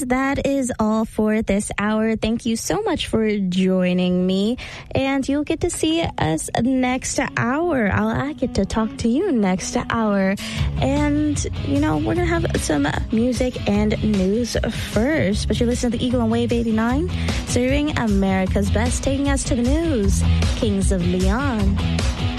that is all for this hour. Thank you so much for joining me. And you'll get to see us next hour. I get to talk to you next hour. And, you know, we're going to have some music and news first. But you're listening to the Eagle on Wave 89, serving America's best, taking us to the news. Kings of Leon.